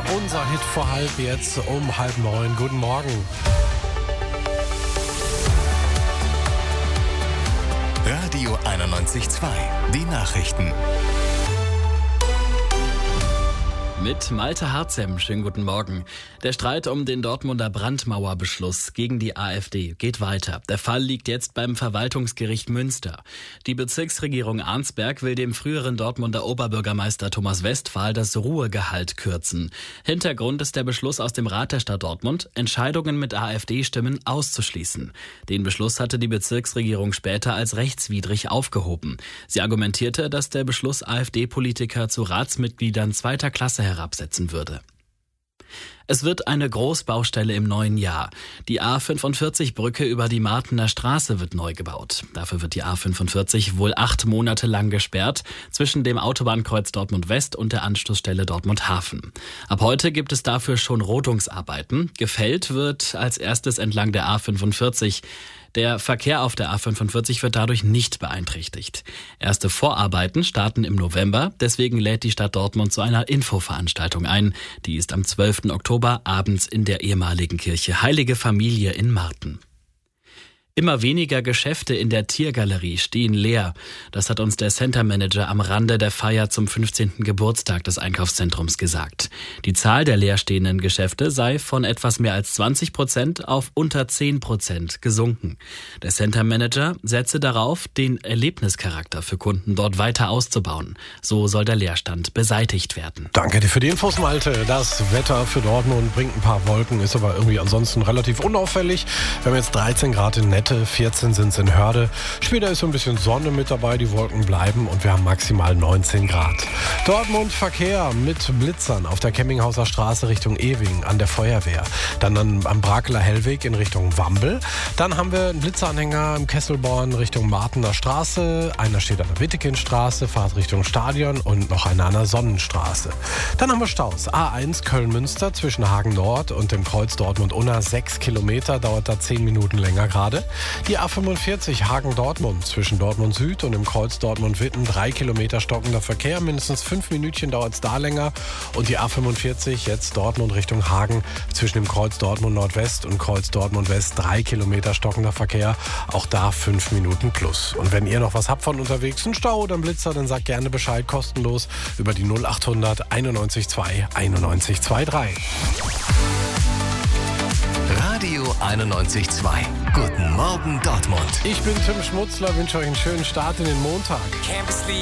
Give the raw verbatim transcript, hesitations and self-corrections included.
Unser Hit vor halb jetzt um halb neun. Guten Morgen. Radio einundneunzig Komma zwei. Die Nachrichten. Mit Malte Harzem, schönen guten Morgen. Der Streit um den Dortmunder Brandmauerbeschluss gegen die AfD geht weiter. Der Fall liegt jetzt beim Verwaltungsgericht Münster. Die Bezirksregierung Arnsberg will dem früheren Dortmunder Oberbürgermeister Thomas Westphal das Ruhegehalt kürzen. Hintergrund ist der Beschluss aus dem Rat der Stadt Dortmund, Entscheidungen mit AfD-Stimmen auszuschließen. Den Beschluss hatte die Bezirksregierung später als rechtswidrig aufgehoben. Sie argumentierte, dass der Beschluss AfD-Politiker zu Ratsmitgliedern zweiter Klasse herabsetzen würde. Es wird eine Großbaustelle im neuen Jahr. Die A fünfundvierzig-Brücke über die Martener Straße wird neu gebaut. Dafür wird die A fünfundvierzig wohl acht Monate lang gesperrt, zwischen dem Autobahnkreuz Dortmund West und der Anschlussstelle Dortmund Hafen. Ab heute gibt es dafür schon Rodungsarbeiten. Gefällt wird als erstes entlang der A fünfundvierzig. Der Verkehr auf der A fünfundvierzig wird dadurch nicht beeinträchtigt. Erste Vorarbeiten starten im November, deswegen lädt die Stadt Dortmund zu einer Infoveranstaltung ein. Die ist am zwölften Oktober abends in der ehemaligen Kirche Heilige Familie in Marten. Immer weniger Geschäfte in der Tiergalerie stehen leer. Das hat uns der Center-Manager am Rande der Feier zum fünfzehnten Geburtstag des Einkaufszentrums gesagt. Die Zahl der leerstehenden Geschäfte sei von etwas mehr als zwanzig Prozent auf unter zehn Prozent gesunken. Der Center-Manager setze darauf, den Erlebnischarakter für Kunden dort weiter auszubauen. So soll der Leerstand beseitigt werden. Danke dir für die Infos, Malte. Das Wetter für Dortmund bringt ein paar Wolken, ist aber irgendwie ansonsten relativ unauffällig. Wir haben jetzt dreizehn Grad in Nette, vierzehn sind es in Hörde. Später ist so ein bisschen Sonne mit dabei, die Wolken bleiben und wir haben maximal neunzehn Grad. Dortmund Verkehr mit Blitzern auf der Kemminghauser Straße Richtung Ewing an der Feuerwehr. Dann an, am Brakeler Hellweg in Richtung Wambel. Dann haben wir einen Blitzeranhänger im Kesselborn Richtung Martener Straße. Einer steht an der Wittekindstraße, Fahrt Richtung Stadion und noch einer an der Sonnenstraße. Dann haben wir Staus. A eins Köln-Münster zwischen Hagen Nord und dem Kreuz Dortmund-Unna. Sechs Kilometer, dauert da zehn Minuten länger gerade. Die A fünfundvierzig Hagen-Dortmund zwischen Dortmund Süd und dem Kreuz Dortmund-Witten. Drei Kilometer stockender Verkehr, mindestens fünf Minütchen dauert es da länger. Und die A fünfundvierzig jetzt Dortmund Richtung Hagen zwischen dem Kreuz Dortmund Nordwest und Kreuz Dortmund West. Drei Kilometer stockender Verkehr, auch da fünf Minuten plus. Und wenn ihr noch was habt von unterwegs, einen Stau oder einen Blitzer, dann sagt gerne Bescheid, kostenlos über die null achthundert einundneunzig zwei einundneunzig zweiunddreißig. Radio einundneunzig Komma zwei. Guten Morgen Dortmund. Ich bin Tim Schmutzler, wünsche euch einen schönen Start in den Montag.